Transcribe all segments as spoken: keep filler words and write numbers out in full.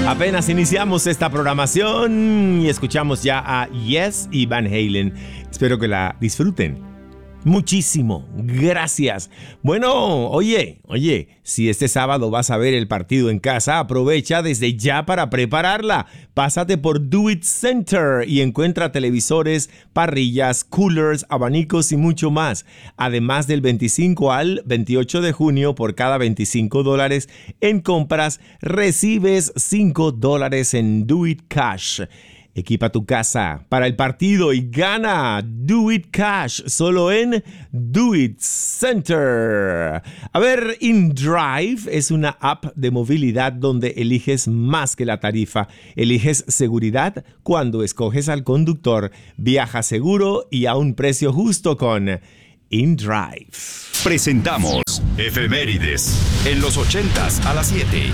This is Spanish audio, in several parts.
Apenas iniciamos esta programación y escuchamos ya a Yes y Van Halen. Espero que la disfruten muchísimo. Gracias. Bueno, oye, oye, si este sábado vas a ver el partido en casa, aprovecha desde ya para prepararla. Pásate por Do It Center y encuentra televisores, parrillas, coolers, abanicos y mucho más. Además, del veinticinco al veintiocho de junio, por cada veinticinco dólares en compras, recibes cinco dólares en Do It Cash. Equipa tu casa para el partido y gana Do It Cash solo en Do It Center. A ver, InDrive es una app de movilidad donde eliges más que la tarifa. Eliges seguridad cuando escoges al conductor. Viaja seguro y a un precio justo con InDrive. Presentamos Efemérides en los ochentas a las siete.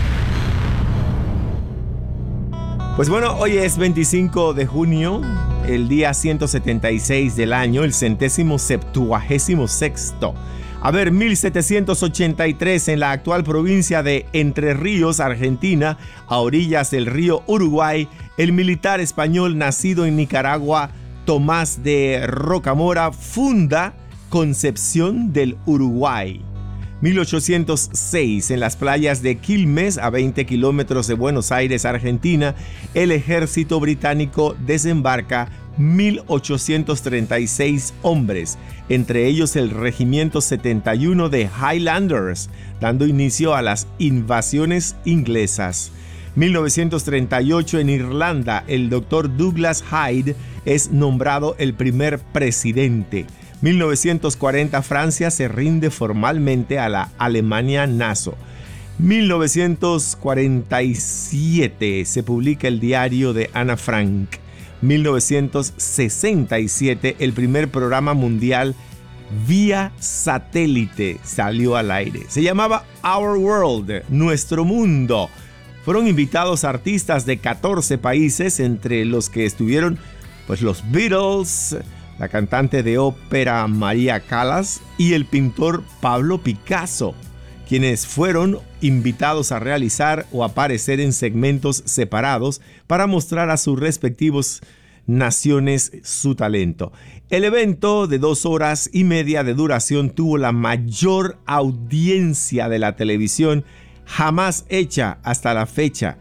Pues bueno, hoy es veinticinco de junio, el día ciento setenta y seis del año, el centésimo septuagésimo sexto. A ver, mil setecientos ochenta y tres, en la actual provincia de Entre Ríos, Argentina, a orillas del río Uruguay, el militar español nacido en Nicaragua, Tomás de Rocamora, funda Concepción del Uruguay. mil ochocientos seis, en las playas de Quilmes, a veinte kilómetros de Buenos Aires, Argentina, el ejército británico desembarca mil ochocientos treinta y seis hombres, entre ellos el regimiento setenta y uno de Highlanders, dando inicio a las invasiones inglesas. mil novecientos treinta y ocho, en Irlanda, el doctor Douglas Hyde es nombrado el primer presidente. mil novecientos cuarenta, Francia se rinde formalmente a la Alemania nazi. mil novecientos cuarenta y siete, se publica el diario de Ana Frank. mil novecientos sesenta y siete, el primer programa mundial vía satélite salió al aire. Se llamaba Our World, Nuestro Mundo. Fueron invitados artistas de catorce países, entre los que estuvieron pues los Beatles, la cantante de ópera María Callas y el pintor Pablo Picasso, quienes fueron invitados a realizar o aparecer en segmentos separados para mostrar a sus respectivos naciones su talento. El evento, de dos horas y media de duración, tuvo la mayor audiencia de la televisión jamás hecha hasta la fecha.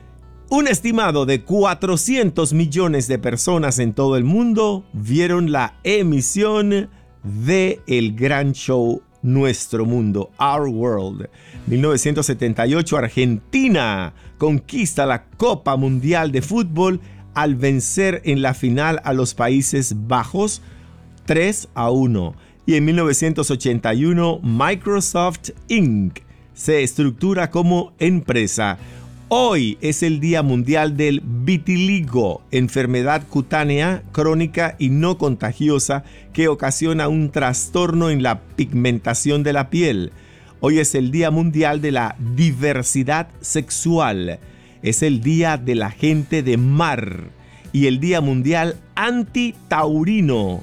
Un estimado de cuatrocientos millones de personas en todo el mundo vieron la emisión de el gran show Nuestro Mundo, Our World. mil novecientos setenta y ocho, Argentina conquista la Copa Mundial de Fútbol al vencer en la final a los Países Bajos tres a uno. Y en mil novecientos ochenta y uno, Microsoft incorporated se estructura como empresa. Hoy es el Día Mundial del Vitiligo, enfermedad cutánea, crónica y no contagiosa que ocasiona un trastorno en la pigmentación de la piel. Hoy es el Día Mundial de la Diversidad Sexual. Es el Día de la Gente de Mar y el Día Mundial Antitaurino.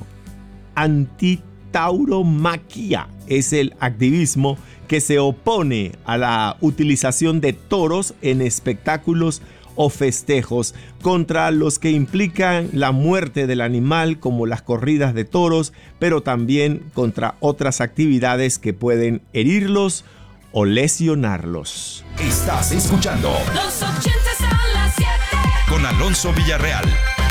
Antitauromaquia es el activismo que se opone a la utilización de toros en espectáculos o festejos, contra los que implican la muerte del animal, como las corridas de toros, pero también contra otras actividades que pueden herirlos o lesionarlos. Estás escuchando Los ochentas a las siete con Alonso Villarreal.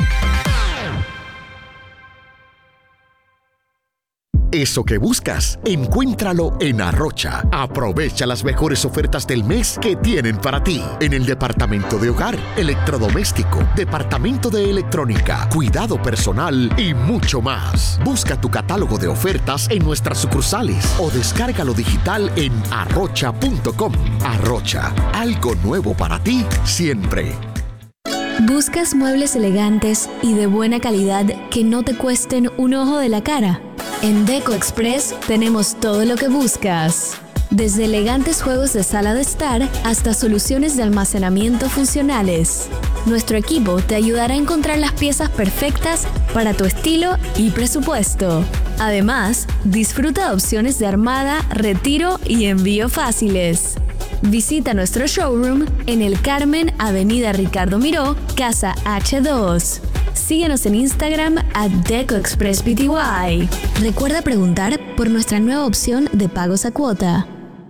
Eso que buscas, encuéntralo en Arrocha. Aprovecha las mejores ofertas del mes que tienen para ti en el departamento de hogar, electrodoméstico, departamento de electrónica, cuidado personal y mucho más. Busca tu catálogo de ofertas en nuestras sucursales o descárgalo digital en arrocha punto com. Arrocha, algo nuevo para ti siempre. ¿Buscas muebles elegantes y de buena calidad que no te cuesten un ojo de la cara? En Deco Express tenemos todo lo que buscas. Desde elegantes juegos de sala de estar hasta soluciones de almacenamiento funcionales. Nuestro equipo te ayudará a encontrar las piezas perfectas para tu estilo y presupuesto. Además, disfruta de opciones de armada, retiro y envío fáciles. Visita nuestro showroom en El Carmen, Avenida Ricardo Miró, Casa H dos. Síguenos en Instagram at DecoExpressPty. Recuerda preguntar por nuestra nueva opción de pagos a cuota.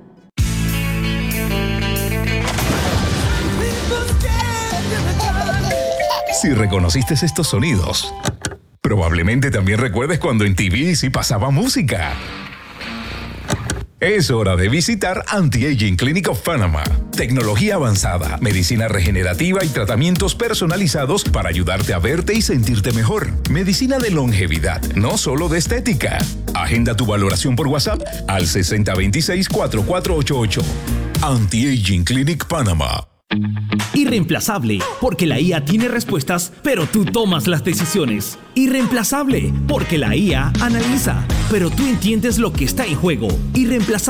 Si reconociste estos sonidos, probablemente también recuerdes cuando en T V sí pasaba música. Es hora de visitar Anti-Aging Clinic of Panama. Tecnología avanzada, medicina regenerativa y tratamientos personalizados para ayudarte a verte y sentirte mejor. Medicina de longevidad, no solo de estética. Agenda tu valoración por WhatsApp al sesenta veintiséis, cuarenta y cuatro ochenta y ocho. Anti-Aging Clinic Panama. Irreemplazable, porque la I A tiene respuestas, pero tú tomas las decisiones. Irreemplazable, porque la I A analiza, pero tú entiendes lo que está en juego. Irreemplazable.